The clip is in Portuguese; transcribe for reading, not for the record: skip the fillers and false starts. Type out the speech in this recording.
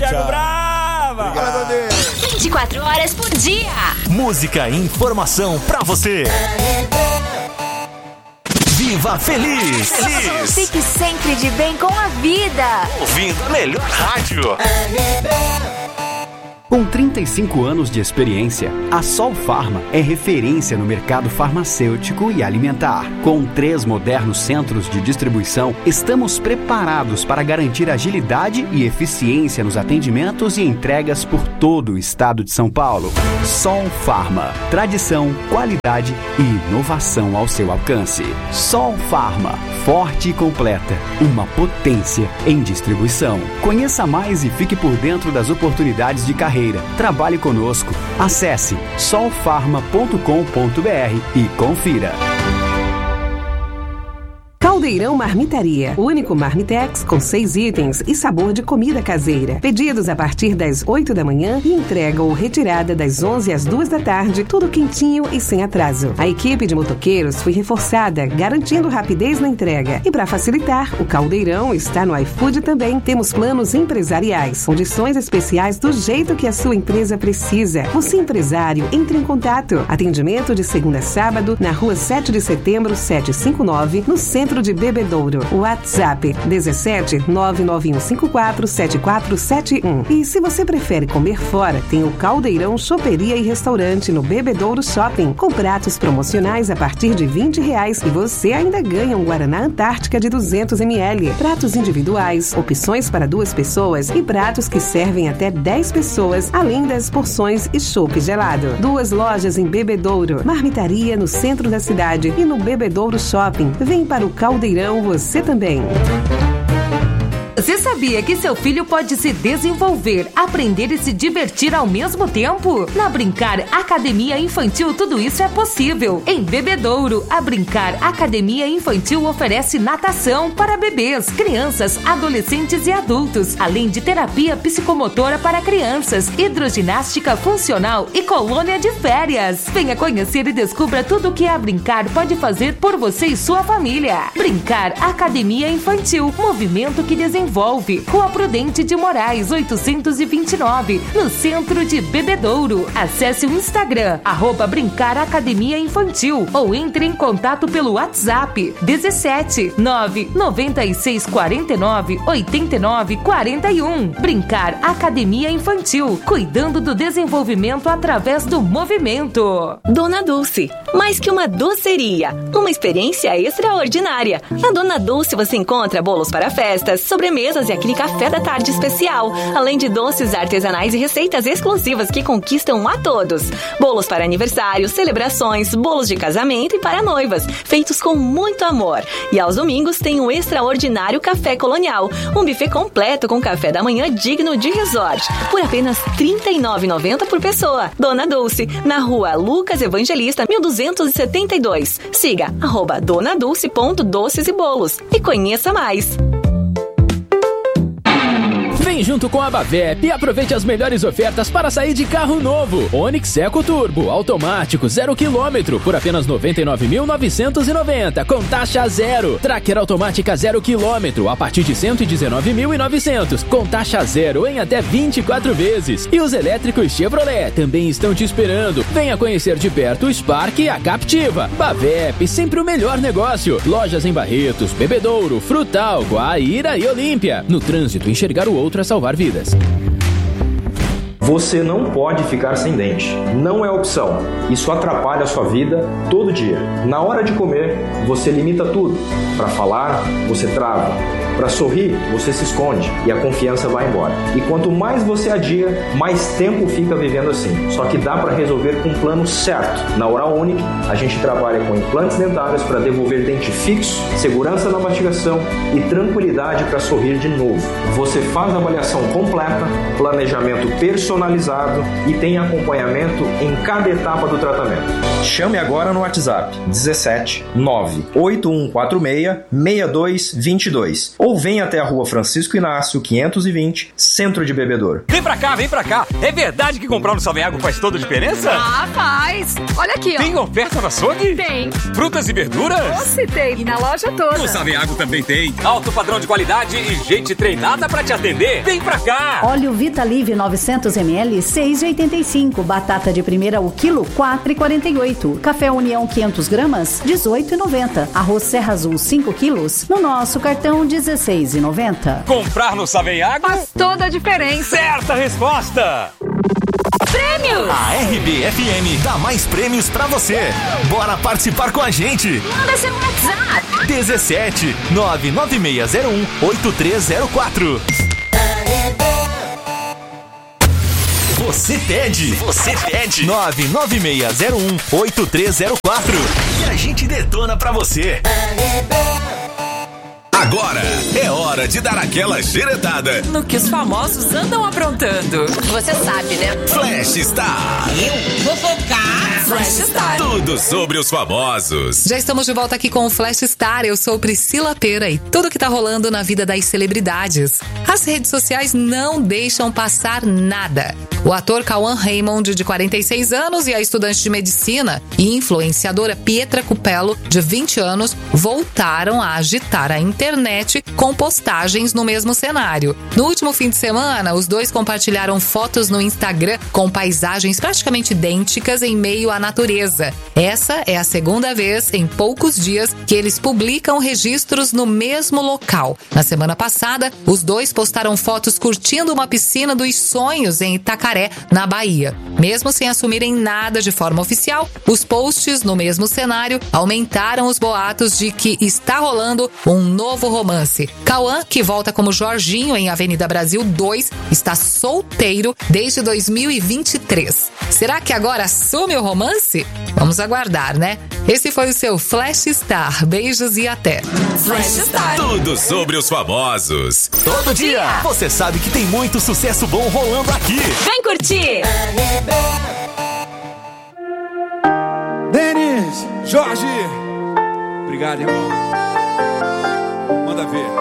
Thiago Brava. Obrigado. 24 horas por dia. Música e informação pra você. Viva Feliz! Fique sempre de bem com a vida. Ouvindo a melhor rádio. Com 35 anos de experiência, a Sol Farma é referência no mercado farmacêutico e alimentar. Com 3 modernos centros de distribuição, estamos preparados para garantir agilidade e eficiência nos atendimentos e entregas por todo o estado de São Paulo. Sol Farma. Tradição, qualidade e inovação ao seu alcance. Sol Farma. Forte e completa. Uma potência em distribuição. Conheça mais e fique por dentro das oportunidades de carreira. Trabalhe conosco. Acesse solfarma.com.br e confira. Caldeirão Marmitaria, o único marmitex com 6 itens e sabor de comida caseira. Pedidos a partir das 8 da manhã e entrega ou retirada das 11 às 2 da tarde, tudo quentinho e sem atraso. A equipe de motoqueiros foi reforçada, garantindo rapidez na entrega. E para facilitar, o Caldeirão está no iFood também. Temos planos empresariais, condições especiais do jeito que a sua empresa precisa. Você empresário, entre em contato. Atendimento de segunda a sábado, na rua 7 de setembro, 759, no centro de Bebedouro. WhatsApp 17 99154 7471. E se você prefere comer fora, tem o Caldeirão Choperia e Restaurante no Bebedouro Shopping, com pratos promocionais a partir de R$20 e você ainda ganha um Guaraná Antártica de 200 ml. Pratos individuais, opções para 2 pessoas e pratos que servem até 10 pessoas, além das porções e chopp gelado. 2 lojas em Bebedouro, marmitaria no centro da cidade e no Bebedouro Shopping. Vem para o Caldeirão você também. Você sabia que seu filho pode se desenvolver, aprender e se divertir ao mesmo tempo? Na Brincar Academia Infantil, tudo isso é possível. Em Bebedouro, a Brincar Academia Infantil oferece natação para bebês, crianças, adolescentes e adultos, além de terapia psicomotora para crianças, hidroginástica funcional e colônia de férias. Venha conhecer e descubra tudo o que a Brincar pode fazer por você e sua família. Brincar Academia Infantil, movimento que desenvolve. Rua Prudente de Moraes, 829, no centro de Bebedouro. Acesse o Instagram, @Brincar Academia Infantil, ou entre em contato pelo WhatsApp 17 996 49 89 41. Brincar Academia Infantil, cuidando do desenvolvimento através do movimento. Dona Dulce, mais que uma doceria, uma experiência extraordinária. Na Dona Dulce você encontra bolos para festas, sobremesas e aquele café da tarde especial, além de doces artesanais e receitas exclusivas que conquistam a todos. Bolos para aniversários, celebrações, bolos de casamento e para noivas, feitos com muito amor. E aos domingos tem o extraordinário Café Colonial, um buffet completo com café da manhã digno de resort, por apenas R$ 39,90 por pessoa. Dona Dulce, na rua Lucas Evangelista, 1272. Siga @donadulce.doces e bolos e conheça mais. Vem junto com a Bavep e aproveite as melhores ofertas para sair de carro novo. Onix Eco Turbo, automático, 0 km, por apenas R$ 99.990, com taxa zero. Tracker automática 0 km, a partir de R$ 119.900, com taxa zero em até 24 vezes. E os elétricos Chevrolet também estão te esperando. Venha conhecer de perto o Spark e a Captiva. Bavep, sempre o melhor negócio. Lojas em Barretos, Bebedouro, Frutal, Guaíra e Olímpia. No trânsito, enxergar o outro é salvar vidas. Você não pode ficar sem dente. Não é opção. Isso atrapalha a sua vida todo dia. Na hora de comer, você limita tudo. Para falar, você trava. Para sorrir, você se esconde e a confiança vai embora. E quanto mais você adia, mais tempo fica vivendo assim. Só que dá para resolver com um plano certo. Na Oral Unique, a gente trabalha com implantes dentários para devolver dente fixo, segurança na mastigação e tranquilidade para sorrir de novo. Você faz a avaliação completa, planejamento personalizado personalizado e tem acompanhamento em cada etapa do tratamento. Chame agora no WhatsApp 17 98146 6222 ou venha até a Rua Francisco Inácio 520, Centro de Bebedouro. Vem pra cá, vem pra cá. É verdade que comprar no Saveago faz toda a diferença? Ah, faz. Olha aqui, ó. Tem oferta no açougue? Tem. Frutas e verduras? Se tem. E na loja toda. No Saveago também tem. Alto padrão de qualidade e gente treinada pra te atender. Vem pra cá. Óleo Vitalive 900 ml, 6,85. Batata de primeira o quilo, 4,48. Café União 500 gramas, 18,90. Arroz Serra Azul 5 quilos, no nosso cartão 16,90. Comprar no Saveago faz toda a diferença. Certa resposta. Prêmios! A RBFM dá mais prêmios pra você. Bora participar com a gente. Manda seu WhatsApp. 17 99601 8304. Você pede. 99601 8304. E a gente detona pra você. Agora é hora de dar aquela xeretada no que os famosos andam aprontando. Você sabe, né? Flash Star. Eu vou focar. Flash Star. Tudo sobre os famosos. Já estamos de volta aqui com o Flash Star. Eu sou Priscila Pera e tudo que tá rolando na vida das celebridades. As redes sociais não deixam passar nada. O ator Cauã Raymond, de 46 anos, e a estudante de medicina e influenciadora Pietra Cupello, de 20 anos, voltaram a agitar a internet com postagens no mesmo cenário. No último fim de semana, os dois compartilharam fotos no Instagram com paisagens praticamente idênticas em meio à natureza. Essa é a segunda vez em poucos dias que eles publicam registros no mesmo local. Na semana passada, os dois postaram fotos curtindo uma piscina dos sonhos em Itacaré, na Bahia. Mesmo sem assumirem nada de forma oficial, os posts no mesmo cenário aumentaram os boatos de que está rolando um novo romance. Cauã, que volta como Jorginho em Avenida Brasil 2, está solteiro desde 2023. Será que agora assume o romance? Vamos aguardar, né? Esse foi o seu Flash Star. Beijos e até. Flash Star. Tudo sobre os famosos. Todo dia. Você sabe que tem muito sucesso bom rolando aqui. Vem curtir. Denis, Jorge. Obrigado, irmão. Manda ver.